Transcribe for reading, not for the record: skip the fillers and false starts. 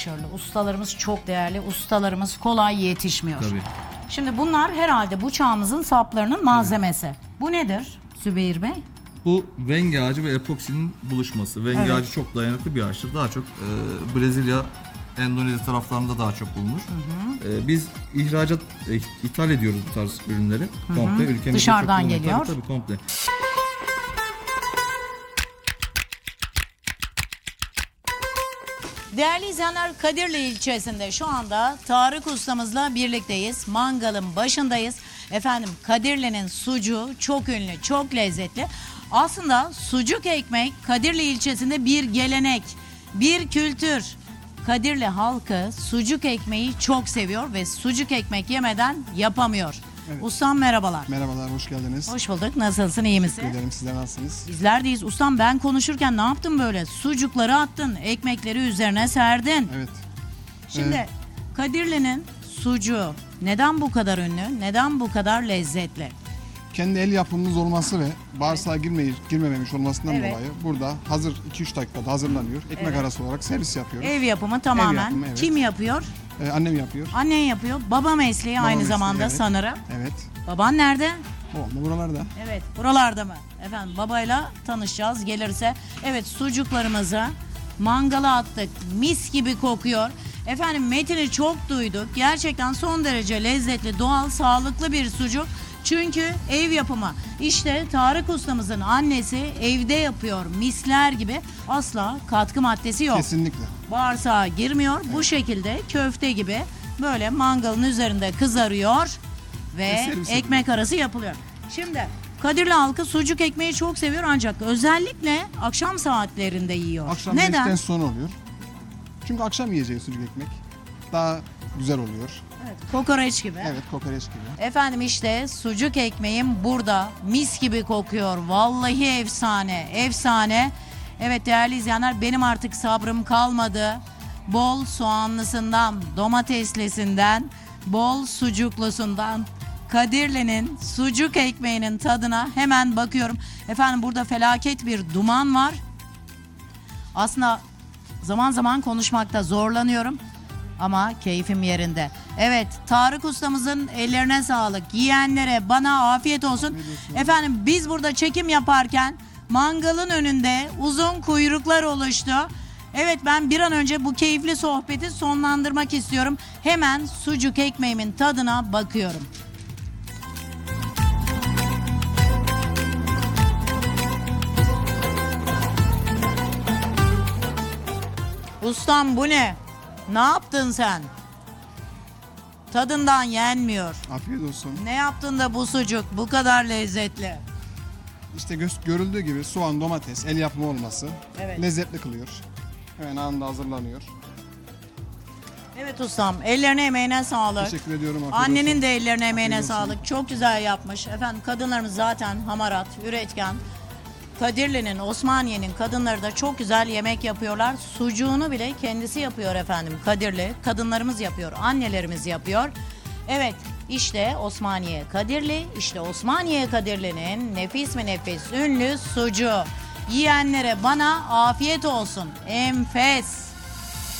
başarılı. Ustalarımız çok değerli. Ustalarımız kolay yetişmiyor. Tabii. Şimdi bunlar herhalde bu çağımızın saplarının malzemesi. Bu nedir Zübeyir Bey? Bu venge ağacı ve epoksinin buluşması. Venge Evet. ağacı çok dayanıklı bir ağaçtır. Daha çok Brezilya, Endonezya taraflarında daha çok bulunur. Biz ithal ediyoruz bu tarz ürünleri. Komple ülkemizde Dışarıdan çok bulunur. geliyor. Tabii komple. Değerli izleyenler, Kadirli ilçesinde şu anda Tarık ustamızla birlikteyiz. Mangalın başındayız. Efendim, Kadirli'nin sucuğu çok ünlü, çok lezzetli. Aslında sucuk ekmek Kadirli ilçesinde bir gelenek, bir kültür. Kadirli halkı sucuk ekmeği çok seviyor ve sucuk ekmek yemeden yapamıyor. Evet. Ustam merhabalar. Merhabalar, hoş geldiniz. Hoş bulduk. Nasılsın, iyi misin? Teşekkür ederim, sizler nasılsınız? Bizler deyiz. Ustam, ben konuşurken ne yaptın böyle? Sucukları attın, ekmekleri üzerine serdin. Evet. Şimdi Kadirli'nin sucuğu neden bu kadar ünlü? Neden bu kadar lezzetli? Kendi el yapımımız olması ve bağırsağa girmememiş olmasından Evet. dolayı burada hazır 2-3 dakikada hazırlanıyor. Ekmek Evet. arası olarak servis yapıyoruz. Ev yapımı tamamen. yapımı, evet. Kim yapıyor? Annem yapıyor. Annen yapıyor. Baba mesleği aynı mesleği, zamanda evet. sanırım. Evet. Baban nerede? O da buralarda. Evet, buralarda mı? Efendim, babayla tanışacağız gelirse. Evet, sucuklarımızı mangala attık. Mis gibi kokuyor. Efendim, Metin'i çok duyduk. Gerçekten son derece lezzetli, doğal, sağlıklı bir sucuk. Çünkü ev yapımı. İşte Tarık ustamızın annesi evde yapıyor. Misler gibi, asla katkı maddesi yok. Kesinlikle. Bağırsağa girmiyor. Bu şekilde köfte gibi böyle mangalın üzerinde kızarıyor ve servis ekmek arası yapılıyor. Şimdi Kadirli halkı sucuk ekmeği çok seviyor, ancak özellikle akşam saatlerinde yiyor. Akşam Neden? 5'ten sonra oluyor. Çünkü akşam yiyeceği sucuk ekmek daha güzel oluyor. Evet, kokoreç gibi. Evet, kokoreç gibi. Efendim, işte sucuk ekmeğim burada. Mis gibi kokuyor. Vallahi efsane, efsane. Evet değerli izleyenler, benim artık sabrım kalmadı. Bol soğanlısından, domateslisinden, bol sucuklusundan Kadirli'nin sucuk ekmeğinin tadına hemen bakıyorum. Efendim, burada felaket bir duman var. Aslında zaman zaman konuşmakta zorlanıyorum ama keyfim yerinde. Evet, Tarık ustamızın ellerine sağlık. Yiyenlere, bana afiyet olsun. Efendim, biz burada çekim yaparken mangalın önünde uzun kuyruklar oluştu. Evet, ben bir an önce bu keyifli sohbeti sonlandırmak istiyorum. Hemen sucuk ekmeğimin tadına bakıyorum. Ustam, bu ne? Ne yaptın sen? Tadından yenmiyor. Afiyet olsun. Ne yaptın da bu sucuk bu kadar lezzetli? İşte görüldüğü gibi soğan, domates, el yapımı olması Evet. lezzetli kılıyor. Hemen anında hazırlanıyor. Evet ustam, ellerine emeğine sağlık. Teşekkür ediyorum. afiyet Annenin olsun. de ellerine emeğine Afiyet olsun. sağlık. Çok güzel yapmış. Efendim, kadınlarımız zaten hamarat, üretken. Kadirli'nin, Osmaniye'nin kadınları da çok güzel yemek yapıyorlar. Sucuğunu bile kendisi yapıyor efendim Kadirli. Kadınlarımız yapıyor, annelerimiz yapıyor. Evet, işte Osmaniye Kadirli, işte Osmaniye Kadirli'nin nefis mi nefis ünlü sucuğu. Yiyenlere, bana afiyet olsun. Enfes.